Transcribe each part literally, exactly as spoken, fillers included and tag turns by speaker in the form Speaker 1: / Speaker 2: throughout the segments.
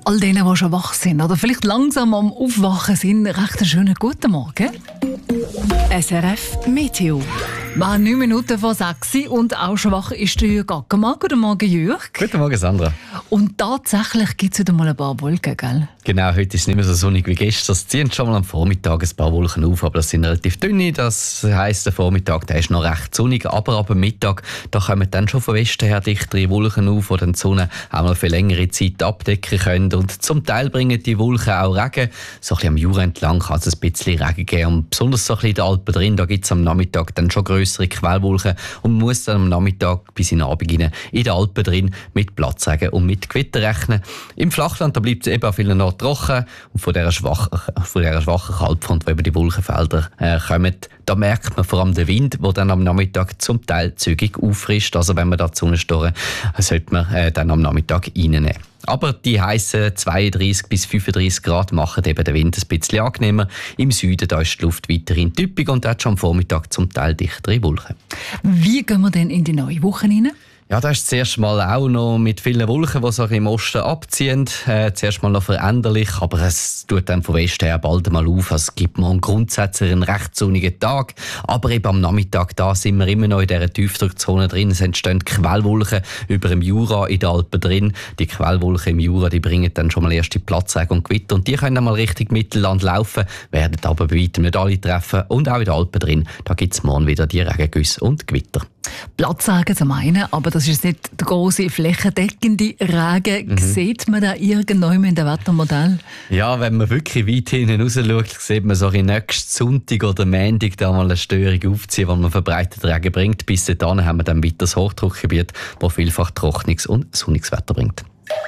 Speaker 1: All denen, die schon wach sind oder vielleicht langsam am Aufwachen sind, recht einen schönen guten Morgen.
Speaker 2: S R F Meteo.
Speaker 1: Wir haben neun Minuten vor sechs und auch schon wach ist der Jürg Ackermann. Guten Morgen, Jürg.
Speaker 3: Guten Morgen, Sandra.
Speaker 1: Und tatsächlich gibt es wieder mal ein paar Wolken, gell?
Speaker 3: Genau, heute ist es nicht mehr so sonnig wie gestern. Es ziehen schon mal am Vormittag ein paar Wolken auf, aber das sind relativ dünne. Das heisst, der Vormittag der ist noch recht sonnig, aber ab dem Mittag da kommen dann schon von Westen her dichtere Wolken auf, die dann die Sonne auch mal für längere Zeit abdecken können. Und zum Teil bringen die Wolken auch Regen. So ein bisschen am Jura entlang kann es ein bisschen Regen geben. Und besonders so ein bisschen in den Alpen drin, da gibt es am Nachmittag dann schon grössere Quellwolken und man muss dann am Nachmittag bis in den Abend rein in den Alpen drin mit Platzregen und mit Gewitter rechnen. Im Flachland da bleibt es eben an vielen Orten trocken und von dieser schwachen, von dieser schwachen Kaltfront, die über die Wolkenfelder äh, kommen, da merkt man vor allem den Wind, der dann am Nachmittag zum Teil zügig auffrischt. Also wenn man da die Sonne storen, sollte man äh, dann am Nachmittag reinnehmen. Aber die heissen zweiunddreißig bis fünfunddreißig Grad machen eben den Wind ein bisschen angenehmer. Im Süden da ist die Luft weiterhin typisch und hat schon am Vormittag zum Teil dichtere Wolken.
Speaker 1: Wie gehen wir denn in die neue Woche rein?
Speaker 3: Ja, da ist zuerst mal auch noch mit vielen Wolken, die sich im Osten abziehen. Äh, zuerst mal noch veränderlich, aber es tut dann von Westen her bald mal auf. Also es gibt mal grundsätzlich einen recht sonnigen Tag. Aber eben am Nachmittag da sind wir immer noch in dieser Tiefdruckzone drin. Es entstehen Quellwolken über dem Jura in den Alpen drin. Die Quellwolken im Jura die bringen dann schon mal erste Platzregen und Gewitter. Und die können dann mal Richtung Mittelland laufen, werden aber bei weitem nicht alle treffen. Und auch in den Alpen drin, da gibt es morgen wieder die Regengüsse und Gewitter.
Speaker 1: Platzregen zum einen, aber das ist nicht der grosse flächendeckende Regen. Mhm. Sieht man da irgendwann in dem Wettermodell?
Speaker 3: Ja, wenn man wirklich weit hinten raus schaut, sieht man so in nächsten Sonntag oder Montag da mal eine Störung aufziehen, die man verbreitet Regen bringt. Bis dahin haben wir dann weiter das Hochdruckgebiet, das vielfach trockenes und sonniges Wetter bringt.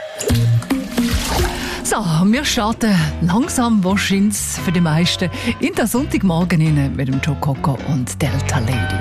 Speaker 1: So, wir starten langsam wahrscheinlich für die meisten in den Sonntagmorgen mit dem Joe Cocker und Delta Lady.